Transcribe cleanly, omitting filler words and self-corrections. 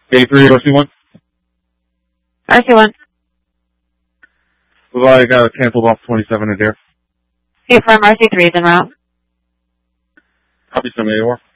A3 RC1. RC1. Well, I got canceled off 27 Adair. Okay, from RC3 is en route. Copy some AOR.